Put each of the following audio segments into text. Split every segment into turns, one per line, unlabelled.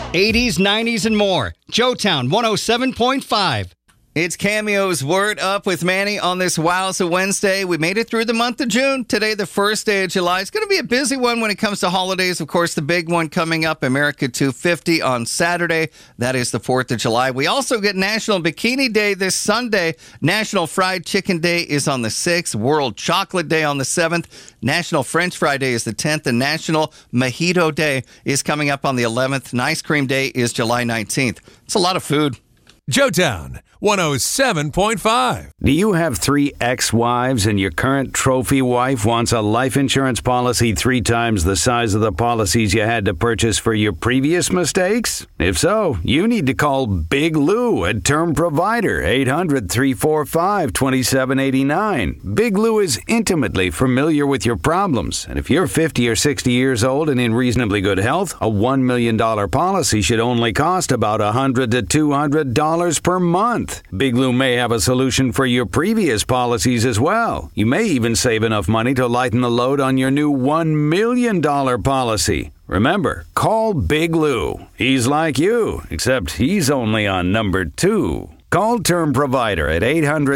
80s, 90s, and more. Joetown 107.5.
It's Cameo's Word Up with Manny on this Wowza Wednesday. We made it through the month of June. Today, the first day of July. It's going to be a busy one when it comes to holidays. Of course, the big one coming up, America 250 on Saturday. That is the 4th of July. We also get National Bikini Day this Sunday. National Fried Chicken Day is on the 6th. World Chocolate Day on the 7th. National French Fry Day is the 10th. And National Mojito Day is coming up on the 11th. And Ice Cream Day is July 19th. It's a lot of food.
Joetown 107.5.
Do you have 3 ex-wives and your current trophy wife wants a life insurance policy 3 times the size of the policies you had to purchase for your previous mistakes? If so, you need to call Big Lou at Term Provider, 800-345-2789. Big Lou is intimately familiar with your problems, and if you're 50 or 60 years old and in reasonably good health, a $1 million policy should only cost about $100 to $200 per month. Big Lou may have a solution for your previous policies as well. You may even save enough money to lighten the load on your new $1 million policy. Remember, call Big Lou. He's like you, except he's only on number 2. Call Term Provider at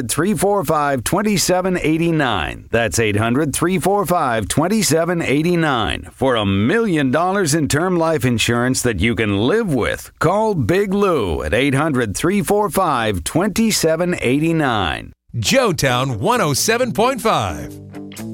800-345-2789. That's 800-345-2789. For $1 million in term life insurance that you can live with. Call Big Lou at 800-345-2789.
Joetown 107.5.